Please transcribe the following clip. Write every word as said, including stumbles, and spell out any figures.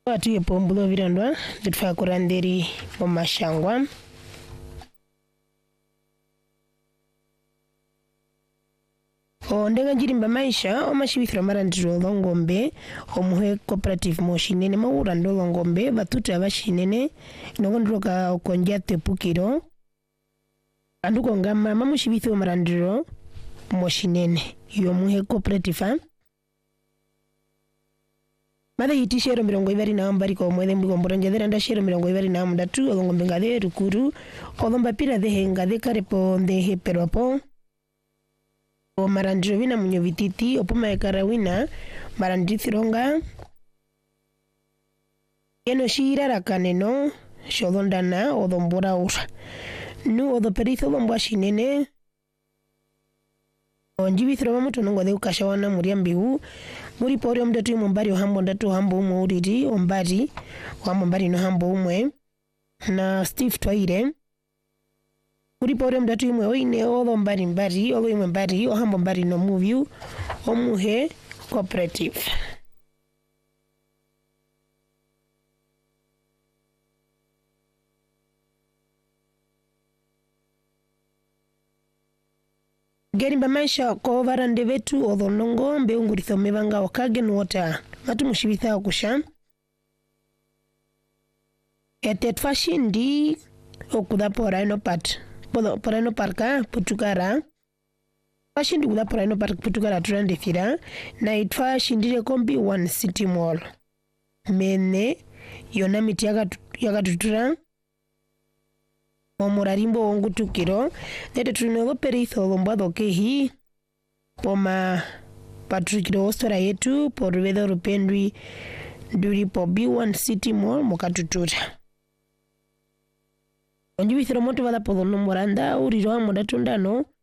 watu yepombulo virandwa vitfa kuranderi omashangwa ondenga njirimba maisha omashibithira marandiro longombe omuhe cooperative moshinene maurando longombe batuta abashinene nogondroka okonja tepukiro anduko ngama mamushibithira marandiro moshinene yomuhe cooperative mada yiti shero mirongo ibari na ambari ko mwede mbugo mboronja dera nda shero mirongo ibari na mdatu olongombe ngade rukuru olomba pira de henga de karepo de heperopo o marandiro vina munyo vititi opuma ekara wina marandithironga eno shira rakaneno shodondana odombora ura nu odoperitho dombwa shinene onjibithiro bamuto nongo de ukashawana muri ambigu muri pori omdatu mumbari ohambo ndatu hambo umwe uriri ombari ohambo mbari no hambo umwe na Steve Twaire muri pori omdatu umwe oine odo mbari mbari odo imwe mbari ohambo mbari no movie omuhe cooperative Gerimba maisha ko varande vetu odonongo mbeunguritho mebanga okagen water matu mushibitha okusha etet fashindi okuda porano pat podo porano parka putukara fashindi kuda porano park putukara turande fira na itfa shindire kombi one city mall mene yona miti yaga yaga tutura omurarimbo ongutukiro nete tunogo peritho lombado kehi poma patrikiro ostora yetu por vedo rupendwi duri po B one City Mall mokatutura onjibithiro moto bada podo no moranda uriro amodatundano